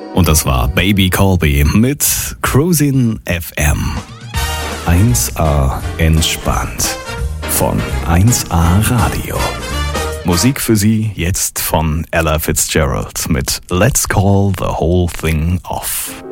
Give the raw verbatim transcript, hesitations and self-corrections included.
Und das war Baby Colby mit Cruisin' F M. eins A entspannt von eins A Radio. Musik für Sie jetzt von Ella Fitzgerald mit Let's Call the Whole Thing Off.